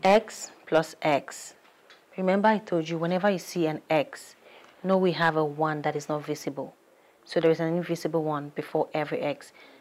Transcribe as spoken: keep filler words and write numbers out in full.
x plus x. Remember I told you whenever you see an x, know we have a one that is not visible. So there is an invisible one before every x.